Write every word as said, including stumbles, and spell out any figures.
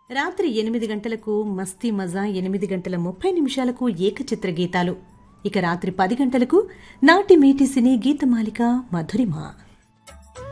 రాత్రి ఎనిమిది గంటలకు మస్తీ మజా, ఎనిమిది గంటల ముప్పై నిమిషాలకు ఏకచిత్ర గీతాలు. ఇక రాత్రి పది గంటలకు నాటి మీటి సినీ గీతమాలిక మధురిమ.